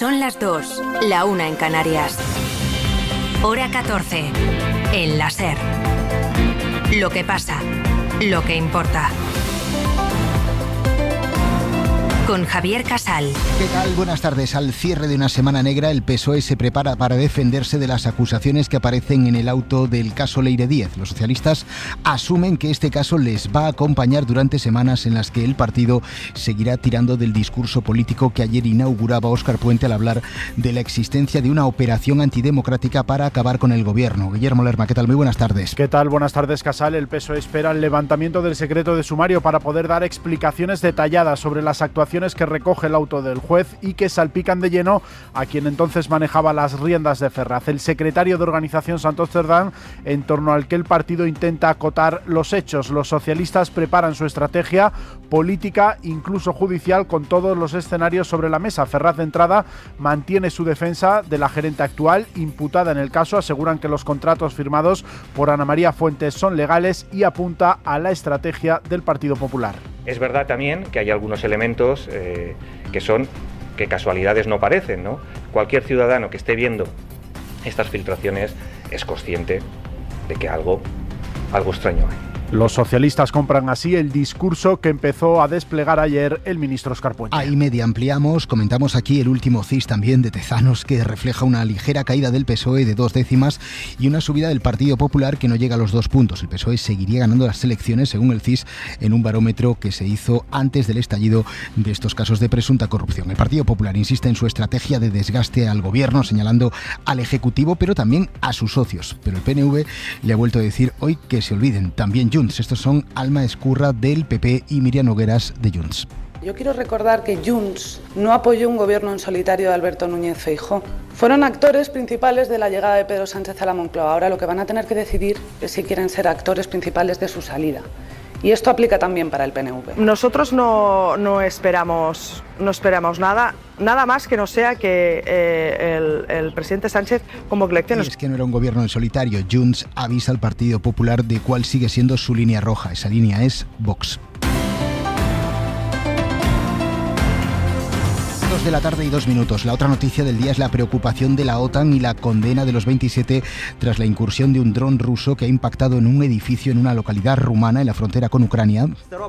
Son las 2, la 1 en Canarias. Hora 14, en la SER. Lo que pasa, lo que importa. Con Javier Casal. ¿Qué tal? Buenas tardes. Al cierre de una semana negra, el PSOE se prepara para defenderse de las acusaciones que aparecen en el auto del caso Leire Díez. Los socialistas asumen que este caso les va a acompañar durante semanas en las que el partido seguirá tirando del discurso político que ayer inauguraba Óscar Puente al hablar de la existencia de una operación antidemocrática para acabar con el gobierno. Guillermo Lerma, ¿qué tal? Muy buenas tardes. ¿Qué tal? Buenas tardes, Casal. El PSOE espera el levantamiento del secreto de sumario para poder dar explicaciones detalladas sobre las actuaciones que recoge el auto del juez y que salpican de lleno a quien entonces manejaba las riendas de Ferraz, el secretario de Organización Santos Cerdán, en torno al que el partido intenta acotar los hechos. Los socialistas preparan su estrategia política, incluso judicial, con todos los escenarios sobre la mesa. Ferraz, de entrada, mantiene su defensa de la gerente actual imputada en el caso. Aseguran que los contratos firmados por Ana María Fuentes son legales y apunta a la estrategia del Partido Popular. Es verdad también que hay algunos elementos que casualidades no parecen, ¿no? Cualquier ciudadano que esté viendo estas filtraciones es consciente de que algo extraño hay. Los socialistas compran así el discurso que empezó a desplegar ayer el ministro Óscar Puente. Ahí media ampliamos, comentamos aquí el último CIS también de Tezanos, que refleja una ligera caída del PSOE de 2 décimas y una subida del Partido Popular que no llega a los 2 puntos. El PSOE seguiría ganando las elecciones, según el CIS, en un barómetro que se hizo antes del estallido de estos casos de presunta corrupción. El Partido Popular insiste en su estrategia de desgaste al gobierno, señalando al Ejecutivo, pero también a sus socios. Pero el PNV le ha vuelto a decir hoy que se olviden, también Junts. Estos son Alma Escurra del PP y Miriam Nogueras de Junts. Yo quiero recordar que Junts no apoyó un gobierno en solitario de Alberto Núñez Feijóo. Fueron actores principales de la llegada de Pedro Sánchez a la Moncloa. Ahora lo que van a tener que decidir es si quieren ser actores principales de su salida. Y esto aplica también para el PNV. Nosotros no esperamos nada más que no sea que el presidente Sánchez convoque elecciones. Y es que no era un gobierno en solitario. Junts avisa al Partido Popular de cuál sigue siendo su línea roja. Esa línea es Vox. 2 de la tarde y 2 minutos. La otra noticia del día es la preocupación de la OTAN y la condena de los 27 tras la incursión de un dron ruso que ha impactado en un edificio en una localidad rumana en la frontera con Ucrania.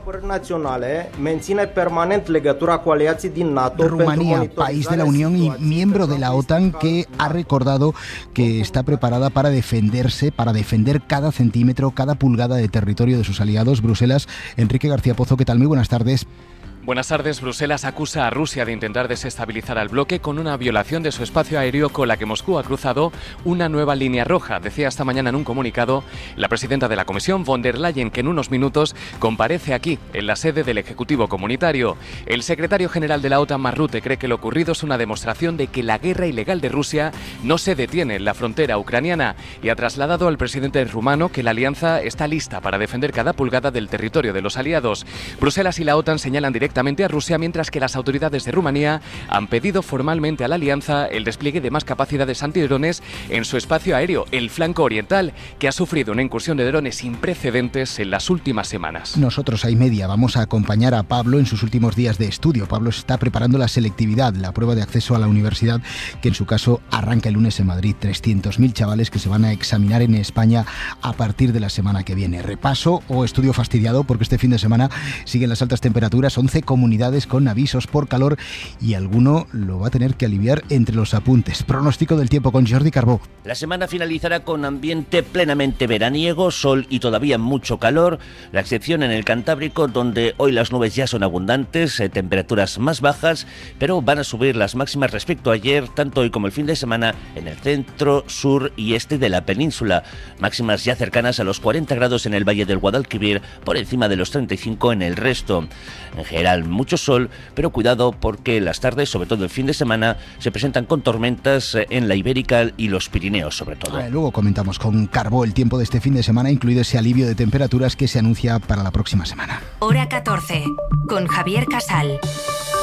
Rumanía, país de la Unión y miembro de la OTAN, que ha recordado que está preparada para defenderse, para defender cada centímetro, cada pulgada de territorio de sus aliados. Bruselas, Enrique García Pozo, ¿qué tal? Muy buenas tardes. Buenas tardes. Bruselas acusa a Rusia de intentar desestabilizar al bloque con una violación de su espacio aéreo con la que Moscú ha cruzado una nueva línea roja. Decía esta mañana en un comunicado la presidenta de la Comisión, von der Leyen, que en unos minutos comparece aquí, en la sede del Ejecutivo Comunitario. El secretario general de la OTAN, Mark Rutte, cree que lo ocurrido es una demostración de que la guerra ilegal de Rusia no se detiene en la frontera ucraniana y ha trasladado al presidente rumano que la alianza está lista para defender cada pulgada del territorio de los aliados. Bruselas y la OTAN señalan directamente a Rusia, mientras que las autoridades de Rumanía han pedido formalmente a la alianza el despliegue de más capacidades antidrones en su espacio aéreo, el flanco oriental, que ha sufrido una incursión de drones sin precedentes en las últimas semanas. Nosotros, ahí media, vamos a acompañar a Pablo en sus últimos días de estudio. Pablo está preparando la selectividad, la prueba de acceso a la universidad, que en su caso arranca el lunes en Madrid. 300.000 chavales que se van a examinar en España a partir de la semana que viene. Repaso o estudio fastidiado, porque este fin de semana siguen las altas temperaturas, 11 comunidades con avisos por calor y alguno lo va a tener que aliviar entre los apuntes. Pronóstico del tiempo con Jordi Carbó. La semana finalizará con ambiente plenamente veraniego, sol y todavía mucho calor, la excepción en el Cantábrico, donde hoy las nubes ya son abundantes, temperaturas más bajas, pero van a subir las máximas respecto a ayer, tanto hoy como el fin de semana, en el centro, sur y este de la península. Máximas ya cercanas a los 40 grados en el Valle del Guadalquivir, por encima de los 35 en el resto. En general, mucho sol, pero cuidado porque las tardes, sobre todo el fin de semana, se presentan con tormentas en la Ibérica y los Pirineos, sobre todo. Luego comentamos con Carbó el tiempo de este fin de semana, incluido ese alivio de temperaturas que se anuncia para la próxima semana. Hora 14, con Javier Casal.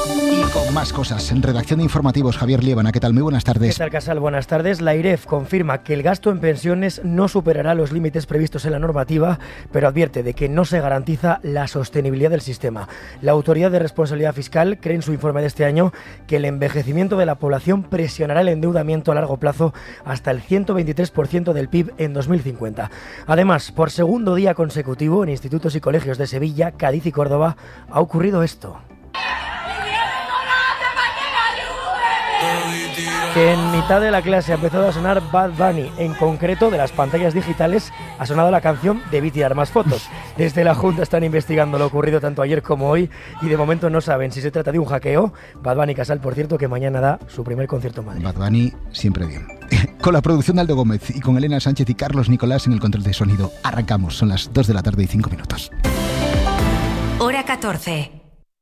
Y con más cosas, en redacción de informativos, Javier Liébana, ¿qué tal? Muy buenas tardes. ¿Qué tal, Casal? Buenas tardes. La IREF confirma que el gasto en pensiones no superará los límites previstos en la normativa, pero advierte de que no se garantiza la sostenibilidad del sistema. La Autoridad de Responsabilidad Fiscal cree en su informe de este año que el envejecimiento de la población presionará el endeudamiento a largo plazo hasta el 123% del PIB en 2050. Además, por segundo día consecutivo en institutos y colegios de Sevilla, Cádiz y Córdoba ha ocurrido esto. Que en mitad de la clase ha empezado a sonar Bad Bunny. En concreto, de las pantallas digitales ha sonado la canción Debí tirar más fotos. Desde la Junta están investigando lo ocurrido tanto ayer como hoy y de momento no saben si se trata de un hackeo. Bad Bunny, Casal, por cierto, que mañana da su primer concierto en Madrid. Bad Bunny siempre bien. Con la producción de Aldo Gómez y con Elena Sánchez y Carlos Nicolás en el control de sonido. Arrancamos, son las 2 de la tarde y 5 minutos. Hora 14.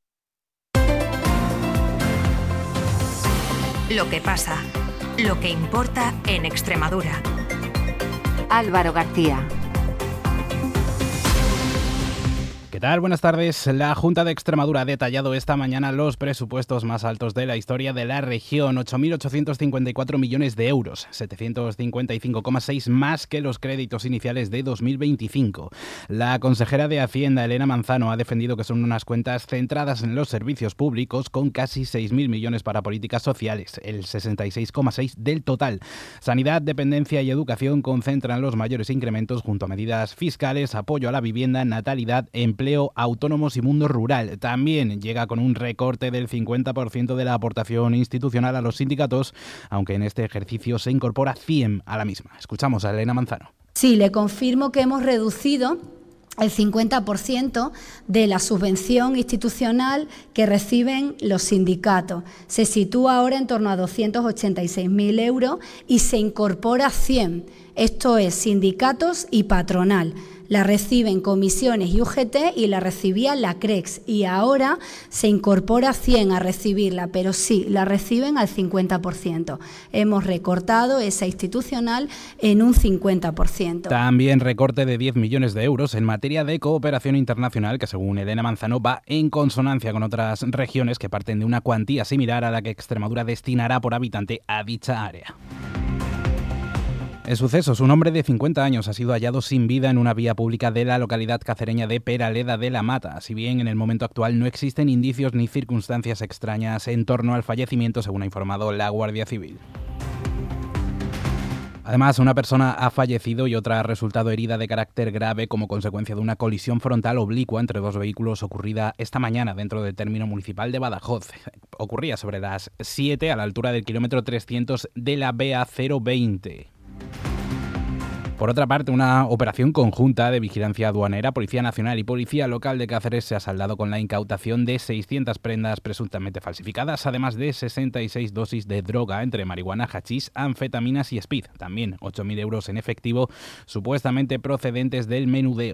Lo que pasa, lo que importa en Extremadura. Álvaro García. ¿Qué tal? Buenas tardes. La Junta de Extremadura ha detallado esta mañana los presupuestos más altos de la historia de la región, 8.854 millones de euros, 755,6 más que los créditos iniciales de 2025. La consejera de Hacienda, Elena Manzano, ha defendido que son unas cuentas centradas en los servicios públicos con casi 6.000 millones para políticas sociales, el 66,6 del total. Sanidad, dependencia y educación concentran los mayores incrementos junto a medidas fiscales, apoyo a la vivienda, natalidad, empleo, autónomos y mundo rural. También llega con un recorte del 50% de la aportación institucional a los sindicatos, aunque en este ejercicio se incorpora 100 a la misma. Escuchamos a Elena Manzano. Sí, le confirmo que hemos reducido el 50% de la subvención institucional que reciben los sindicatos. Se sitúa ahora en torno a 286.000 euros y se incorpora 100. Esto es sindicatos y patronal. La reciben comisiones y UGT y la recibía la CREX y ahora se incorpora 100 a recibirla, pero sí, la reciben al 50%. Hemos recortado esa institucional en un 50%. También recorte de 10 millones de euros en materia de cooperación internacional que, según Elena Manzano, va en consonancia con otras regiones que parten de una cuantía similar a la que Extremadura destinará por habitante a dicha área. En sucesos, un hombre de 50 años ha sido hallado sin vida en una vía pública de la localidad cacereña de Peraleda de la Mata. Si bien en el momento actual no existen indicios ni circunstancias extrañas en torno al fallecimiento, según ha informado la Guardia Civil. Además, una persona ha fallecido y otra ha resultado herida de carácter grave como consecuencia de una colisión frontal oblicua entre dos vehículos ocurrida esta mañana dentro del término municipal de Badajoz. Ocurría sobre las 7 a la altura del kilómetro 300 de la BA020. Por otra parte, una operación conjunta de vigilancia aduanera, Policía Nacional y Policía Local de Cáceres se ha saldado con la incautación de 600 prendas presuntamente falsificadas, además de 66 dosis de droga entre marihuana, hachís, anfetaminas y speed. También 8.000 euros en efectivo, supuestamente procedentes del menudeo.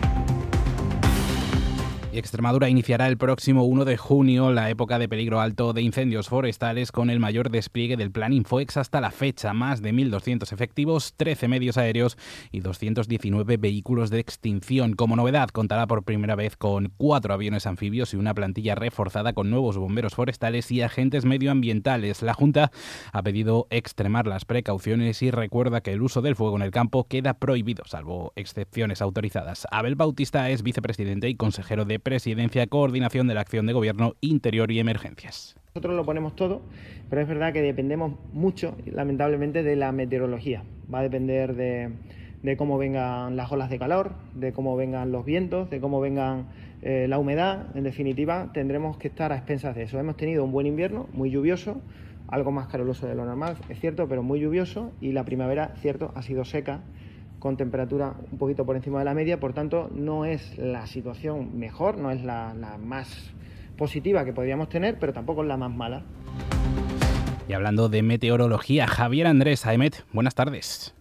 Y Extremadura iniciará el próximo 1 de junio la época de peligro alto de incendios forestales con el mayor despliegue del Plan Infoex hasta la fecha. Más de 1.200 efectivos, 13 medios aéreos y 219 vehículos de extinción. Como novedad, contará por primera vez con 4 aviones anfibios y una plantilla reforzada con nuevos bomberos forestales y agentes medioambientales. La Junta ha pedido extremar las precauciones y recuerda que el uso del fuego en el campo queda prohibido, salvo excepciones autorizadas. Abel Bautista es vicepresidente y consejero de Presidencia, Coordinación de la Acción de Gobierno, Interior y Emergencias. Nosotros lo ponemos todo, pero es verdad que dependemos mucho, lamentablemente, de la meteorología. Va a depender de cómo vengan las olas de calor, de cómo vengan los vientos, de cómo vengan la humedad. En definitiva, tendremos que estar a expensas de eso. Hemos tenido un buen invierno, muy lluvioso, algo más caluroso de lo normal, es cierto, pero muy lluvioso, y la primavera, cierto, ha sido seca, con temperatura un poquito por encima de la media, por tanto no es la situación mejor, no es la más positiva que podríamos tener, pero tampoco es la más mala. Y hablando de meteorología, Javier Andrés Aemet, buenas tardes.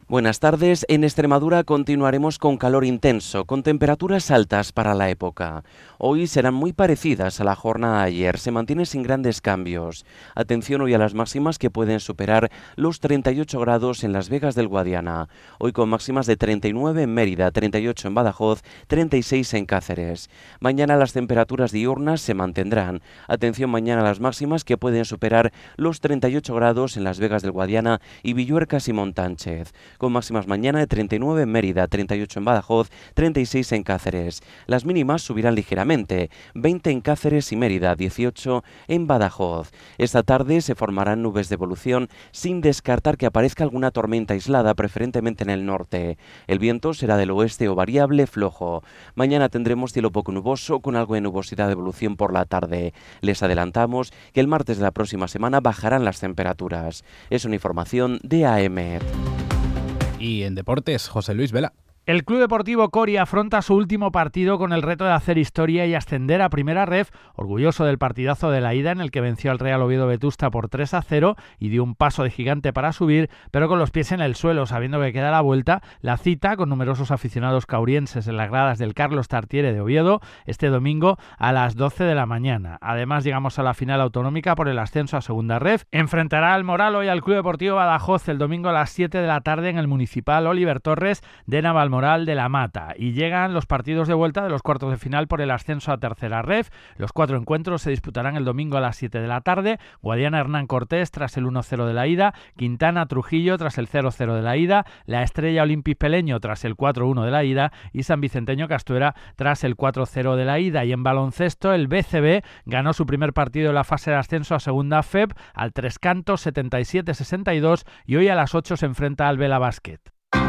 Buenas tardes. En Extremadura continuaremos con calor intenso, con temperaturas altas para la época. Hoy serán muy parecidas a la jornada de ayer, se mantienen sin grandes cambios. Atención hoy a las máximas que pueden superar los 38 grados en Las Vegas del Guadiana. Hoy con máximas de 39 en Mérida, 38 en Badajoz, 36 en Cáceres. Mañana las temperaturas diurnas se mantendrán. Atención mañana a las máximas que pueden superar los 38 grados en Las Vegas del Guadiana y Villuercas y Montánchez. Con máximas mañana de 39 en Mérida, 38 en Badajoz, 36 en Cáceres. Las mínimas subirán ligeramente, 20 en Cáceres y Mérida, 18 en Badajoz. Esta tarde se formarán nubes de evolución sin descartar que aparezca alguna tormenta aislada, preferentemente en el norte. El viento será del oeste o variable flojo. Mañana tendremos cielo poco nuboso con algo de nubosidad de evolución por la tarde. Les adelantamos que el martes de la próxima semana bajarán las temperaturas. Es una información de AEMET. Y en deportes, José Luis Vela. El Club Deportivo Coria afronta su último partido con el reto de hacer historia y ascender a Primera Ref, orgulloso del partidazo de la ida en el que venció al Real Oviedo Vetusta por 3-0 y dio un paso de gigante para subir, pero con los pies en el suelo, sabiendo que queda la vuelta. La cita, con numerosos aficionados caurienses en las gradas del Carlos Tartiere de Oviedo, este domingo a las 12 de la mañana. Además, llegamos a la final autonómica por el ascenso a Segunda Ref. Enfrentará al Moral y al Club Deportivo Badajoz el domingo a las 7 de la tarde en el Municipal Oliver Torres de Navalmoral de la Mata, y llegan los partidos de vuelta de los cuartos de final por el ascenso a Tercera Ref. Los 4 encuentros se disputarán el domingo a las 7 de la tarde. Guadiana Hernán Cortés tras el 1-0 de la ida, Quintana Trujillo tras el 0-0 de la ida, La Estrella Olympic Peleño tras el 4-1 de la ida y San Vicenteño Castuera tras el 4-0 de la ida. Y en baloncesto, el BCB ganó su primer partido en la fase de ascenso a Segunda FEB al Tres Cantos 77-62 y hoy a las 8 se enfrenta al Vela Basket.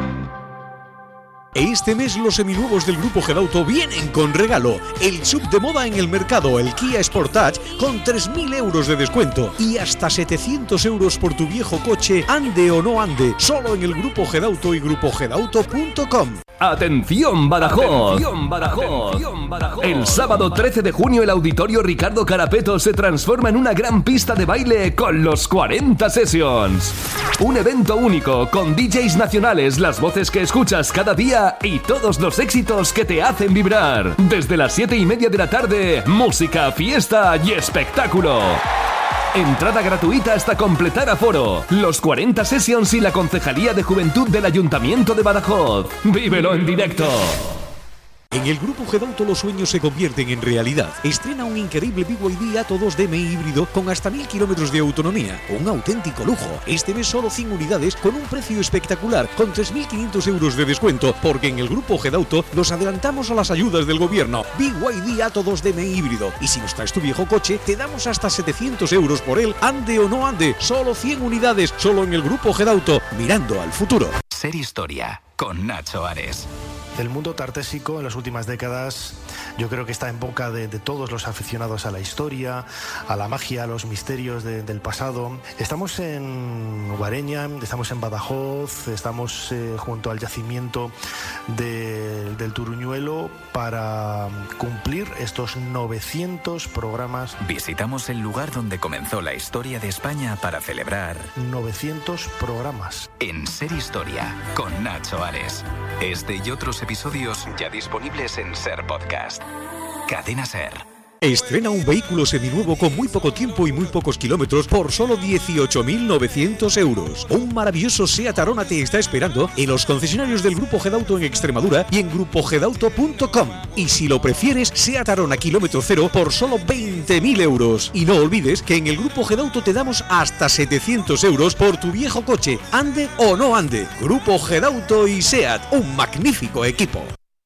Este mes los seminuevos del Grupo Gedauto vienen con regalo. El sub de moda en el mercado, el Kia Sportage, con 3.000 euros de descuento y hasta 700 euros por tu viejo coche, ande o no ande, solo en el Grupo Gedauto y grupogedauto.com. ¡Atención Badajoz! ¡Atención Badajoz! ¡Atención Badajoz! El sábado 13 de junio el Auditorio Ricardo Carapeto se transforma en una gran pista de baile con los 40 Sessions. Un evento único con DJs nacionales, las voces que escuchas cada día y todos los éxitos que te hacen vibrar. Desde las 7:30 de la tarde, música, fiesta y espectáculo. Entrada gratuita hasta completar aforo. Los 40 Sessions y la Concejalía de Juventud del Ayuntamiento de Badajoz. ¡Vívelo en directo! En el Grupo Gedauto los sueños se convierten en realidad. Estrena un increíble BYD Atto 2DM híbrido con hasta 1.000 kilómetros de autonomía. Un auténtico lujo. Este mes solo 100 unidades con un precio espectacular, con 3.500 euros de descuento, porque en el Grupo Gedauto nos adelantamos a las ayudas del gobierno. BYD Atto 2DM híbrido. Y si nos traes tu viejo coche, te damos hasta 700 euros por él, ande o no ande. Solo 100 unidades, solo en el Grupo Gedauto, mirando al futuro. Ser Historia, con Nacho Ares. El mundo tartésico en las últimas décadas yo creo que está en boca de todos los aficionados a la historia, a la magia, a los misterios del pasado. Estamos en Guareña, estamos en Badajoz, estamos junto al yacimiento del Turuñuelo para cumplir estos 900 programas. Visitamos el lugar donde comenzó la historia de España para celebrar 900 programas. En Ser Historia, con Nacho Ares. Este y otros episodios ya disponibles en Ser Podcast. Cadena Ser. Estrena un vehículo seminuevo con muy poco tiempo y muy pocos kilómetros por solo 18.900 euros. Un maravilloso Seat Arona te está esperando en los concesionarios del Grupo Gedauto en Extremadura y en grupogedauto.com. Y si lo prefieres, Seat Arona kilómetro cero por solo 20.000 euros. Y no olvides que en el Grupo Gedauto te damos hasta 700 euros por tu viejo coche, ande o no ande. Grupo Gedauto y Seat, un magnífico equipo.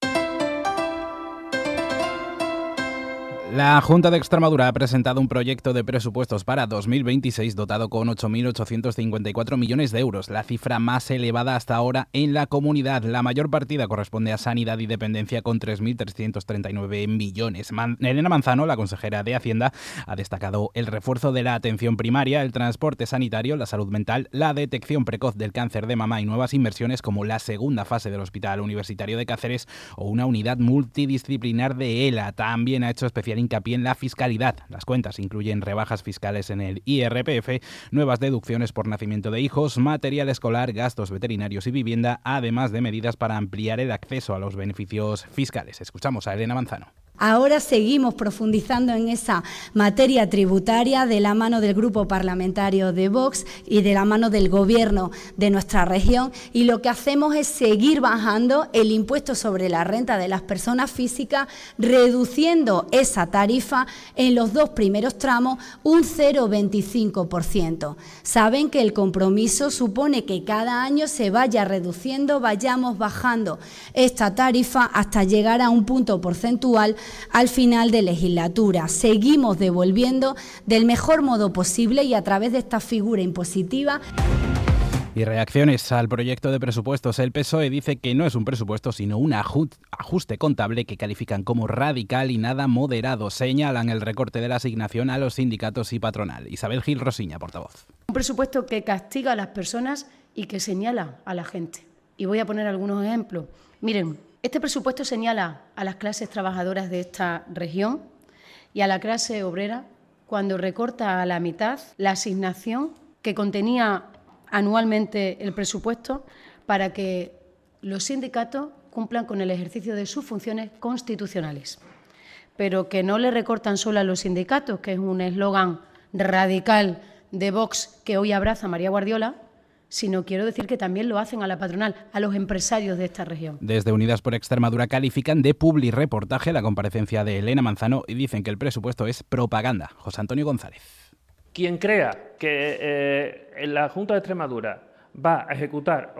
La Junta de Extremadura ha presentado un proyecto de presupuestos para 2026 dotado con 8.854 millones de euros, la cifra más elevada hasta ahora en la comunidad. La mayor partida corresponde a Sanidad y Dependencia con 3.339 millones. Elena Manzano, la consejera de Hacienda, ha destacado el refuerzo de la atención primaria, el transporte sanitario, la salud mental, la detección precoz del cáncer de mama y nuevas inversiones como la segunda fase del Hospital Universitario de Cáceres o una unidad multidisciplinar de ELA. También ha hecho especial hincapié en la fiscalidad. Las cuentas incluyen rebajas fiscales en el IRPF, nuevas deducciones por nacimiento de hijos, material escolar, gastos veterinarios y vivienda, además de medidas para ampliar el acceso a los beneficios fiscales. Escuchamos a Elena Manzano. Ahora seguimos profundizando en esa materia tributaria de la mano del Grupo Parlamentario de Vox y de la mano del Gobierno de nuestra región, y lo que hacemos es seguir bajando el impuesto sobre la renta de las personas físicas, reduciendo esa tarifa en los 2 primeros tramos un 0,25%. Saben que el compromiso supone que cada año se vaya reduciendo, vayamos bajando esta tarifa hasta llegar a un punto porcentual al final de legislatura. Seguimos devolviendo del mejor modo posible y a través de esta figura impositiva. Y reacciones al proyecto de presupuestos. El PSOE dice que no es un presupuesto, sino un ajuste contable que califican como radical y nada moderado. Señalan el recorte de la asignación a los sindicatos y patronal. Isabel Gil Rosiña, portavoz. Un presupuesto que castiga a las personas y que señala a la gente. Y voy a poner algunos ejemplos. Miren, este presupuesto señala a las clases trabajadoras de esta región y a la clase obrera cuando recorta a la mitad la asignación que contenía anualmente el presupuesto para que los sindicatos cumplan con el ejercicio de sus funciones constitucionales. Pero que no le recortan solo a los sindicatos, que es un eslogan radical de Vox que hoy abraza María Guardiola, sino quiero decir que también lo hacen a la patronal, a los empresarios de esta región. Desde Unidas por Extremadura califican de publireportaje la comparecencia de Elena Manzano y dicen que el presupuesto es propaganda. José Antonio González. Quien crea que en la Junta de Extremadura va a ejecutar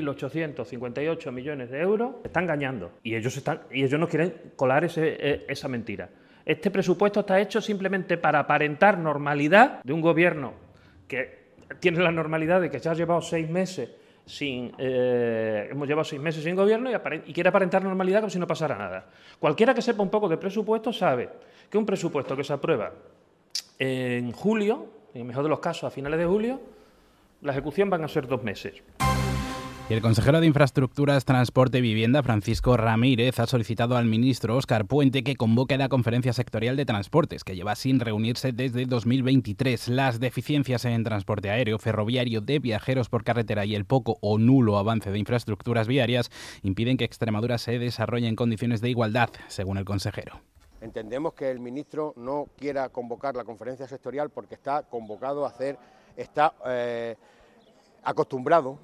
8.858 millones de euros, está engañando. Y ellos no quieren colar esa mentira. Este presupuesto está hecho simplemente para aparentar normalidad de un gobierno que tiene la normalidad de que ya ha llevado 6 meses hemos llevado 6 meses sin gobierno y quiere aparentar normalidad como si no pasara nada. Cualquiera que sepa un poco de presupuesto sabe que un presupuesto que se aprueba en julio, en el mejor de los casos a finales de julio, la ejecución van a ser 2 meses. Y el consejero de Infraestructuras, Transporte y Vivienda, Francisco Ramírez, ha solicitado al ministro Óscar Puente que convoque la Conferencia Sectorial de Transportes, que lleva sin reunirse desde 2023. Las deficiencias en transporte aéreo, ferroviario, de viajeros por carretera y el poco o nulo avance de infraestructuras viarias impiden que Extremadura se desarrolle en condiciones de igualdad, según el consejero. Entendemos que el ministro no quiera convocar la conferencia sectorial porque está convocado a hacer, está acostumbrado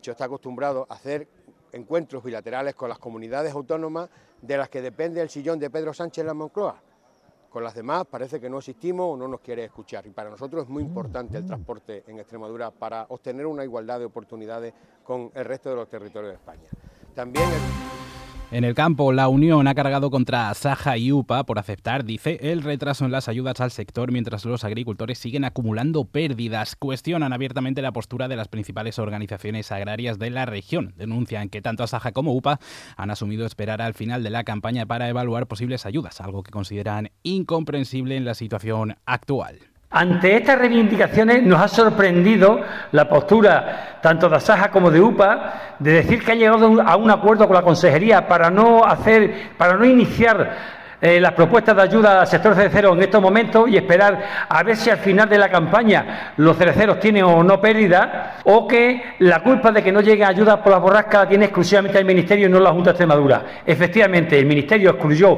a hacer encuentros bilaterales con las comunidades autónomas de las que depende el sillón de Pedro Sánchez en la Moncloa. Con las demás parece que no existimos o no nos quiere escuchar. Y para nosotros es muy importante el transporte en Extremadura para obtener una igualdad de oportunidades con el resto de los territorios de España. También En el campo, la Unión ha cargado contra Asaja y UPA por aceptar, dice, el retraso en las ayudas al sector mientras los agricultores siguen acumulando pérdidas. Cuestionan abiertamente la postura de las principales organizaciones agrarias de la región. Denuncian que tanto Asaja como UPA han asumido esperar al final de la campaña para evaluar posibles ayudas, algo que consideran incomprensible en la situación actual. Ante estas reivindicaciones nos ha sorprendido la postura tanto de Asaja como de UPA de decir que ha llegado a un acuerdo con la Consejería para no iniciar las propuestas de ayuda al sector cerecero en estos momentos y esperar a ver si al final de la campaña los cereceros tienen o no pérdida, o que la culpa de que no lleguen ayudas por las borrascas la tiene exclusivamente el Ministerio y no la Junta de Extremadura. Efectivamente, el Ministerio excluyó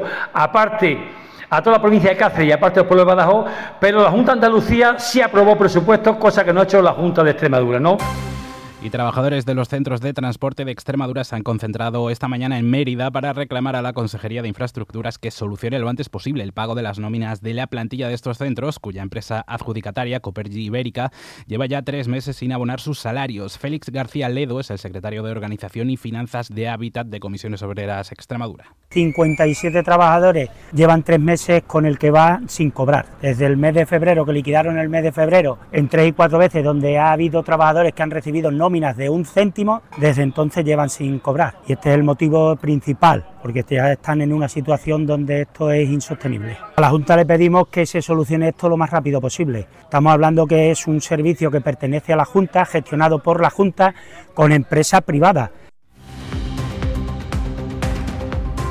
a toda la provincia de Cáceres y aparte del pueblo de Badajoz, pero la Junta de Andalucía sí aprobó presupuestos, cosa que no ha hecho la Junta de Extremadura, ¿no? Y trabajadores de los centros de transporte de Extremadura se han concentrado esta mañana en Mérida para reclamar a la Consejería de Infraestructuras que solucione lo antes posible el pago de las nóminas de la plantilla de estos centros, cuya empresa adjudicataria, Copergy Ibérica, lleva ya 3 meses sin abonar sus salarios. Félix García Ledo es el secretario de Organización y Finanzas de Hábitat de Comisiones Obreras Extremadura. 57 trabajadores llevan 3 meses con el que va sin cobrar. Desde el mes de febrero, que liquidaron el mes de febrero, en 3 y 4 veces donde ha habido trabajadores que han recibido nóminas de 1 céntimo, desde entonces llevan sin cobrar. Y este es el motivo principal, porque ya están en una situación donde esto es insostenible. A la Junta le pedimos que se solucione esto lo más rápido posible. Estamos hablando que es un servicio que pertenece a la Junta, gestionado por la Junta, con empresa privada.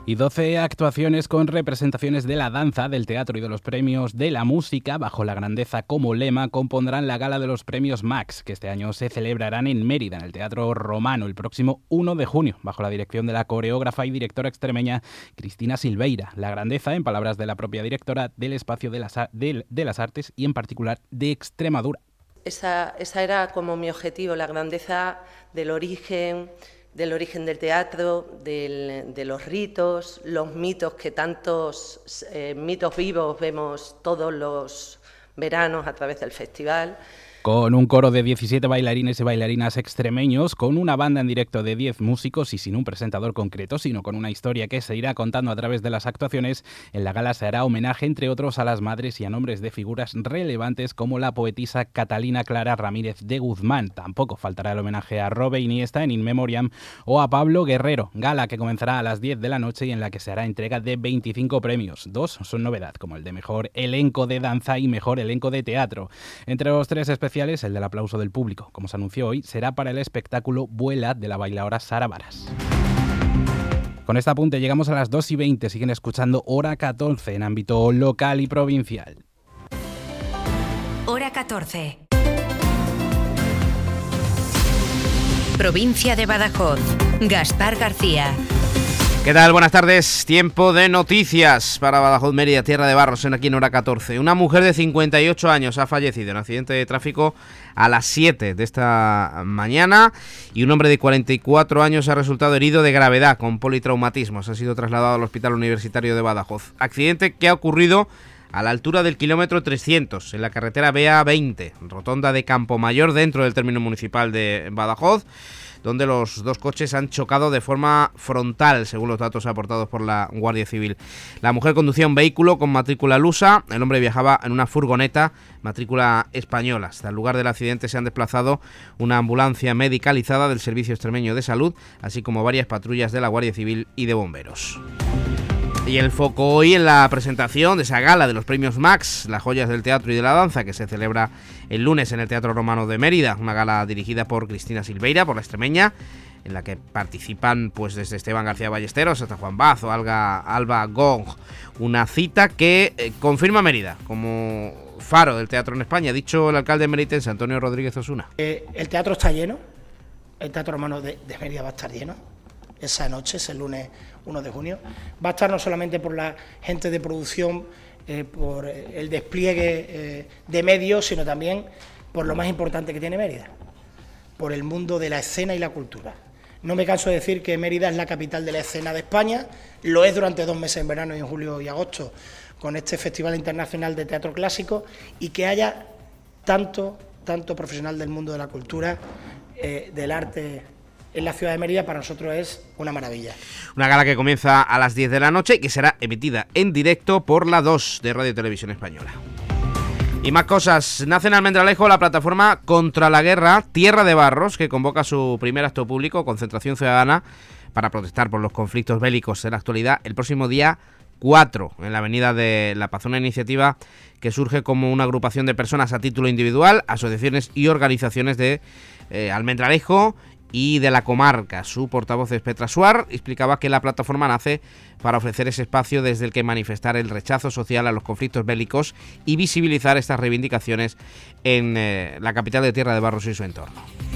Y 12 actuaciones con representaciones de la danza, del teatro y de los premios de la música, bajo la grandeza como lema, compondrán la gala de los premios Max, que este año se celebrarán en Mérida, en el Teatro Romano, el próximo 1 de junio, bajo la dirección de la coreógrafa y directora extremeña Cristina Silveira. La grandeza, en palabras de la propia directora, del espacio de las artes y en particular de Extremadura. Esa era como mi objetivo, la grandeza del origen del teatro, de los ritos, los mitos, que tantos mitos vivos vemos todos los veranos a través del festival. Con un coro de 17 bailarines y bailarinas extremeños, con una banda en directo de 10 músicos y sin un presentador concreto, sino con una historia que se irá contando a través de las actuaciones, en la gala se hará homenaje, entre otros, a las madres y a nombres de figuras relevantes como la poetisa Catalina Clara Ramírez de Guzmán. Tampoco faltará el homenaje a Robe Iniesta en In Memoriam o a Pablo Guerrero, gala que comenzará a las 10 de la noche y en la que se hará entrega de 25 premios. 2 son novedad, como el de Mejor Elenco de Danza y Mejor Elenco de Teatro. Entre los 3 especiales, el del aplauso del público, como se anunció hoy, será para el espectáculo Vuela de la bailaora Sara Varas. Con este apunte llegamos a las 2:20. Siguen escuchando Hora 14 en ámbito local y provincial. Hora 14. Provincia de Badajoz. Gaspar García. ¿Qué tal? Buenas tardes. Tiempo de noticias para Badajoz, Mérida, Tierra de Barros, aquí en Hora 14. Una mujer de 58 años ha fallecido en accidente de tráfico a las 7 de esta mañana y un hombre de 44 años ha resultado herido de gravedad con politraumatismos. Ha sido trasladado al Hospital Universitario de Badajoz. Accidente que ha ocurrido a la altura del kilómetro 300, en la carretera BA20, rotonda de Campomayor, dentro del término municipal de Badajoz, donde los 2 coches han chocado de forma frontal, según los datos aportados por la Guardia Civil. La mujer conducía un vehículo con matrícula lusa, el hombre viajaba en una furgoneta, matrícula española. Hasta el lugar del accidente se han desplazado una ambulancia medicalizada del Servicio Extremeño de Salud, así como varias patrullas de la Guardia Civil y de bomberos. Y el foco hoy en la presentación de esa gala de los premios Max, las joyas del teatro y de la danza, que se celebra el lunes en el Teatro Romano de Mérida, una gala dirigida por Cristina Silveira, por la extremeña, en la que participan pues desde Esteban García Ballesteros hasta Juan Bazo, Alba Gong. Una cita que confirma Mérida como faro del teatro en España, ha dicho el alcalde meritense Antonio Rodríguez Osuna. El teatro está lleno, el Teatro Romano de Mérida va a estar lleno esa noche, es el lunes 1 de junio. Va a estar no solamente por la gente de producción, por el despliegue de medios, sino también por lo más importante que tiene Mérida, por el mundo de la escena y la cultura. No me canso de decir que Mérida es la capital de la escena de España, lo es durante 2 meses en verano y en julio y agosto, con este Festival Internacional de Teatro Clásico, y que haya tanto profesional del mundo de la cultura, del arte en la ciudad de Mérida, para nosotros es una maravilla. Una gala que comienza a las 10 de la noche y que será emitida en directo por la 2 de Radio y Televisión Española. Y más cosas. Nace en Almendralejo la plataforma contra la guerra Tierra de Barros, que convoca su primer acto público, concentración ciudadana, para protestar por los conflictos bélicos en la actualidad el próximo día 4 en la Avenida de La Paz. Una iniciativa que surge como una agrupación de personas a título individual, asociaciones y organizaciones de Almendralejo y de la comarca. Su portavoz es Petra Suar, explicaba que la plataforma nace para ofrecer ese espacio desde el que manifestar el rechazo social a los conflictos bélicos y visibilizar estas reivindicaciones en la capital de Tierra de Barros y su entorno.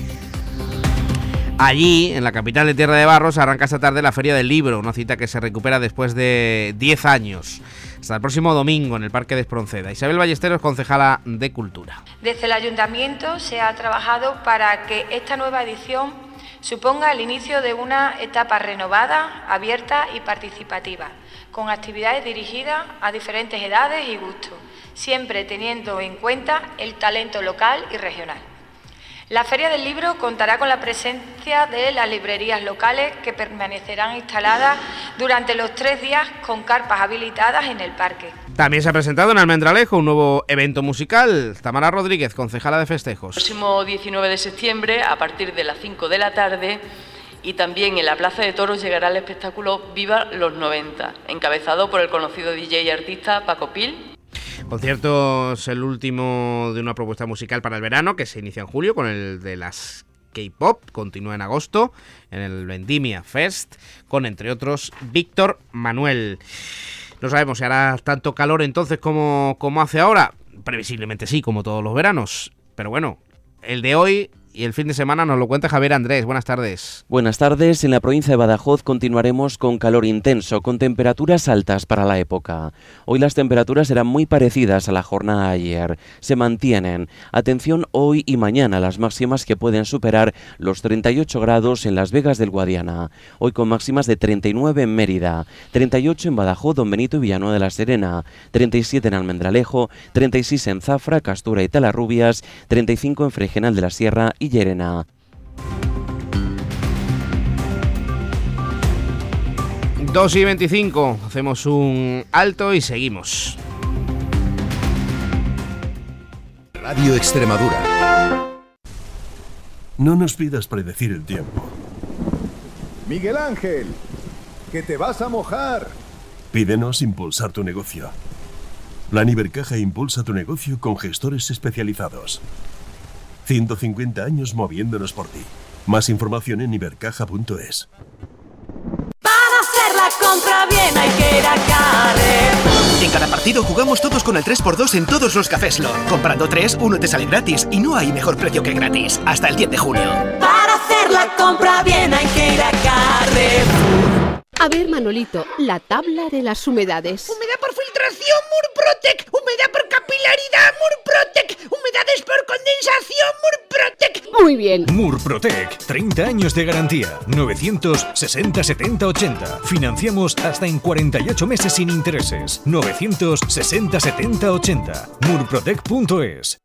Allí, en la capital de Tierra de Barros, arranca esta tarde la Feria del Libro, una cita que se recupera después de 10 años. Hasta el próximo domingo en el Parque de Espronceda. Isabel Ballesteros, concejala de Cultura. Desde el Ayuntamiento se ha trabajado para que esta nueva edición suponga el inicio de una etapa renovada, abierta y participativa, con actividades dirigidas a diferentes edades y gustos, siempre teniendo en cuenta el talento local y regional. La Feria del Libro contará con la presencia de las librerías locales, que permanecerán instaladas durante los 3 días con carpas habilitadas en el parque. También se ha presentado en Almendralejo un nuevo evento musical. Tamara Rodríguez, concejala de festejos. El próximo 19 de septiembre, a partir de las 5 de la tarde, y también en la Plaza de Toros, llegará el espectáculo Viva los 90, encabezado por el conocido DJ y artista Paco Pil. Concierto es el último de una propuesta musical para el verano, que se inicia en julio con el de las K-Pop continúa en agosto en el Vendimia Fest con, entre otros, Víctor Manuel. No sabemos si hará tanto calor entonces como hace ahora. Previsiblemente sí, como todos los veranos. Pero bueno, el de hoy y el fin de semana nos lo cuenta Javier Andrés. Buenas tardes. Buenas tardes. En la provincia de Badajoz continuaremos con calor intenso, con temperaturas altas para la época. Hoy las temperaturas serán muy parecidas a la jornada de ayer. Se mantienen. Atención hoy y mañana, las máximas que pueden superar los 38 grados en Las Vegas del Guadiana. Hoy con máximas de 39 en Mérida, 38 en Badajoz, Don Benito y Villanueva de la Serena, 37 en Almendralejo, 36 en Zafra, Castura y Talarrubias, 35 en Fregenal de la Sierra y Llerena. 2:25, hacemos un alto y seguimos. Radio Extremadura. No nos pidas predecir el tiempo. Miguel Ángel, que te vas a mojar. Pídenos impulsar tu negocio. Plan Ibercaja impulsa tu negocio con gestores especializados. 150 años moviéndonos por ti. Más información en ibercaja.es. Para hacer la compra bien hay que ir a Carrefour. En cada partido jugamos todos con el 3x2 en todos los cafés Lor. Comprando 3, uno te sale gratis y no hay mejor precio que gratis. Hasta el 10 de junio. Para hacer la compra bien hay que ir a Carrefour. A ver, Manolito, la tabla de las humedades. Humedad por filtración, Murprotec. Humedad por capilaridad, Murprotec. Humedades por condensación, Murprotec. Muy bien. Murprotec, 30 años de garantía. 960 70 80. Financiamos hasta en 48 meses sin intereses. 960 70 80. Murprotec.es.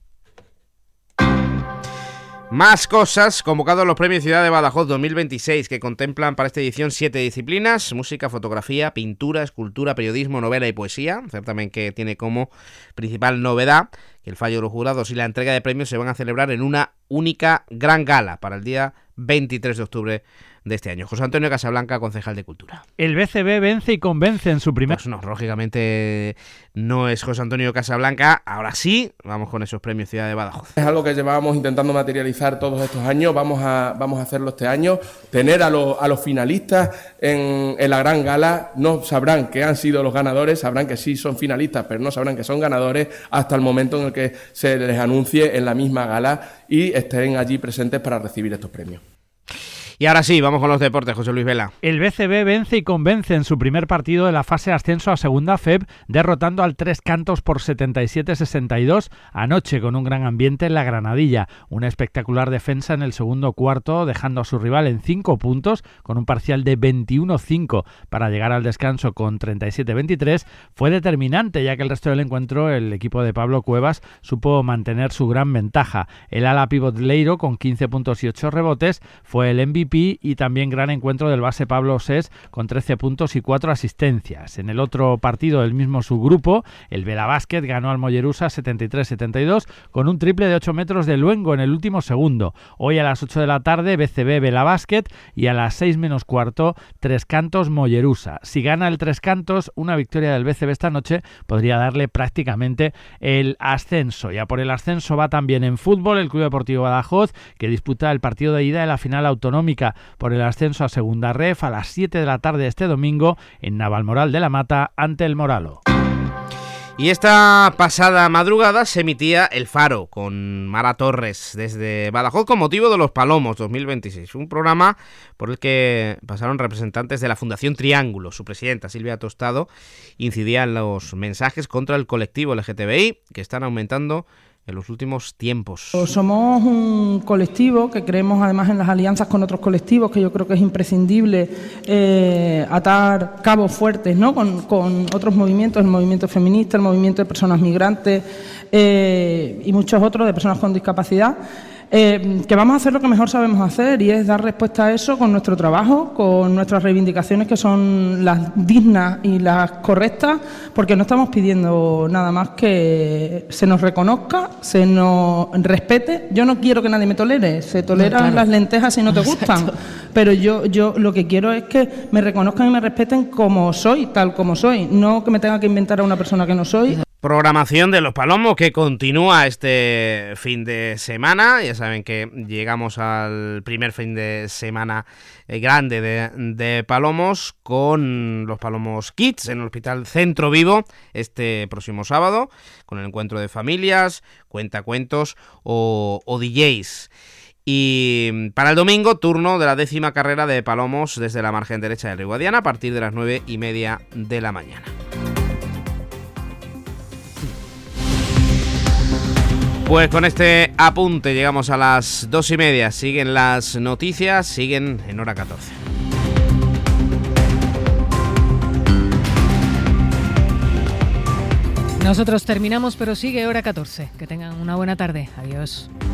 Más cosas, convocados los premios Ciudad de Badajoz 2026, que contemplan para esta edición 7 disciplinas: música, fotografía, pintura, escultura, periodismo, novela y poesía. Certamen que tiene como principal novedad que el fallo de los jurados y la entrega de premios se van a celebrar en una única gran gala para el día 23 de octubre de este año. José Antonio Casablanca, concejal de Cultura. El BCB vence y convence en su primer... Pues no, lógicamente no es José Antonio Casablanca. Ahora sí, vamos con esos premios Ciudad de Badajoz. Es algo que llevábamos intentando materializar todos estos años. Vamos a hacerlo este año. Tener a los finalistas en la gran gala. No sabrán que han sido los ganadores, sabrán que sí son finalistas, pero no sabrán que son ganadores hasta el momento en el que se les anuncie en la misma gala y estén allí presentes para recibir estos premios. Y ahora sí, vamos con los deportes, José Luis Vela. El BCB vence y convence en su primer partido de la fase de ascenso a Segunda FEB, derrotando al Tres Cantos por 77-62 anoche con un gran ambiente en la Granadilla. Una espectacular defensa en el segundo cuarto, dejando a su rival en 5 puntos con un parcial de 21-5 para llegar al descanso con 37-23. Fue determinante, ya que el resto del encuentro el equipo de Pablo Cuevas supo mantener su gran ventaja. El ala pívot Leiro, con 15 puntos y 8 rebotes, fue el MVP y también gran encuentro del base Pablo Sés con 13 puntos y 4 asistencias. En el otro partido del mismo subgrupo, el Vela Basket ganó al Mollerusa 73-72 con un triple de 8 metros de Luengo en el último segundo. Hoy a las 8 de la tarde, BCB Vela Basket, y a las 6 menos cuarto, Tres Cantos Mollerusa. Si gana el Tres Cantos, una victoria del BCB esta noche podría darle prácticamente el ascenso. Ya por el ascenso va también en fútbol el Club Deportivo Badajoz, que disputa el partido de ida de la final autonómica por el ascenso a Segunda Ref a las 7 de la tarde este domingo en Navalmoral de la Mata ante el Moralo. Y esta pasada madrugada se emitía El Faro con Mara Torres desde Badajoz con motivo de los Palomos 2026. Un programa por el que pasaron representantes de la Fundación Triángulo. Su presidenta, Silvia Tostado, incidía en los mensajes contra el colectivo LGTBI que están aumentando en los últimos tiempos. Somos un colectivo que creemos además en las alianzas con otros colectivos, que yo creo que es imprescindible atar cabos fuertes, ¿no? con otros movimientos, el movimiento feminista, el movimiento de personas migrantes y muchos otros de personas con discapacidad. Que vamos a hacer lo que mejor sabemos hacer, y es dar respuesta a eso con nuestro trabajo, con nuestras reivindicaciones, que son las dignas y las correctas, porque no estamos pidiendo nada más que se nos reconozca, se nos respete. Yo no quiero que nadie me tolere, se toleran claro las lentejas si no te gustan, pero yo lo que quiero es que me reconozcan y me respeten como soy, tal como soy, no que me tenga que inventar a una persona que no soy. Programación de los Palomos que continúa este fin de semana. Ya saben que llegamos al primer fin de semana grande de Palomos con los Palomos Kids en el Hospital Centro Vivo este próximo sábado, con el encuentro de familias, cuentacuentos o DJs. Y para el domingo, turno de la 10ª carrera de Palomos desde la margen derecha del río Guadiana a partir de las 9:30 de la mañana. Pues con este apunte llegamos a las 2:30. Siguen las noticias, siguen en hora 14. Nosotros terminamos, pero sigue hora 14. Que tengan una buena tarde. Adiós.